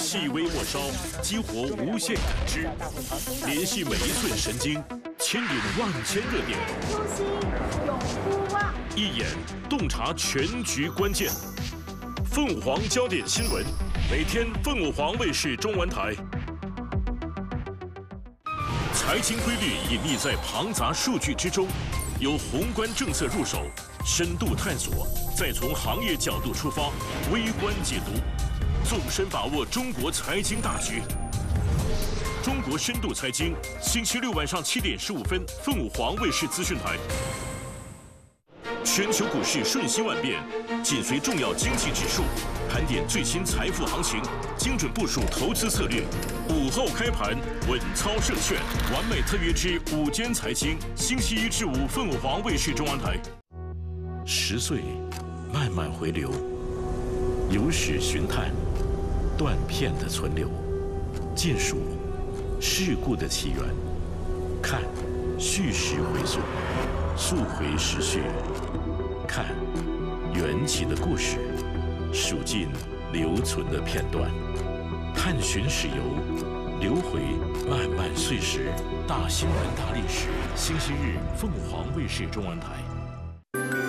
细微末梢，激活无限感知，联系每一寸神经，牵引万千热点。 初心永不忘， 一眼洞察全局关键。凤凰焦点新闻，每天凤凰卫视中文台。财经规律隐匿在庞杂数据之中，由宏观政策入手，深度探索，再从行业角度出发，微观解读，纵深把握中国财经大局。中国深度财经，星期六晚上7点15分，凤凰卫视资讯台。全球股市瞬息万变，紧随重要经济指数，盘点最新财富行情，精准部署投资策略。午后开盘，稳操胜券，完美特约之午间财经，星期1至5，凤凰卫视中文台。10岁，慢慢回流，有史寻探，断片的存留，见数事故的起源，看虚实回溯，溯回时序，看缘起的故事，数尽留存的片段，探寻史游，留回漫漫岁时。大新闻大历史，星期日凤凰卫视中文台。